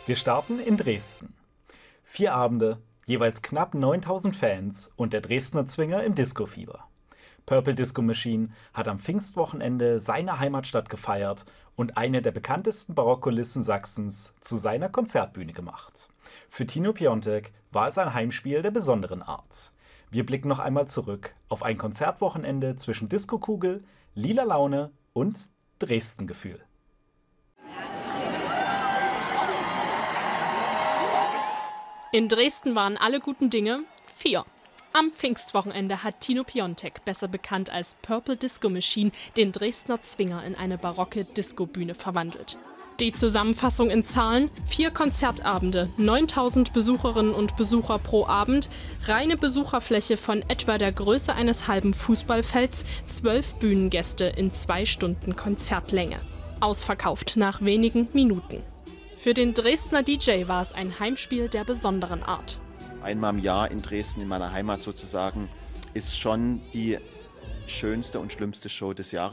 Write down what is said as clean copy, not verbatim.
Wir starten in Dresden. 4 Abende, jeweils knapp 9000 Fans und der Dresdner Zwinger im Disco-Fieber. Purple Disco Machine hat am Pfingstwochenende seine Heimatstadt gefeiert und eine der bekanntesten Barockkulissen Sachsens zu seiner Konzertbühne gemacht. Für Tino Piontek war es ein Heimspiel der besonderen Art. Wir blicken noch einmal zurück auf ein Konzertwochenende zwischen Disco-Kugel, lila Laune und Dresden-Gefühl. In Dresden waren alle guten Dinge 4. Am Pfingstwochenende hat Tino Piontek, besser bekannt als Purple Disco Machine, den Dresdner Zwinger in eine barocke Disco-Bühne verwandelt. Die Zusammenfassung in Zahlen: 4 Konzertabende, 9000 Besucherinnen und Besucher pro Abend, reine Besucherfläche von etwa der Größe eines halben Fußballfelds, 12 Bühnengäste in 2 Stunden Konzertlänge. Ausverkauft nach wenigen Minuten. Für den Dresdner DJ war es ein Heimspiel der besonderen Art. Einmal im Jahr in Dresden, in meiner Heimat sozusagen, ist schon die schönste und schlimmste Show des Jahres.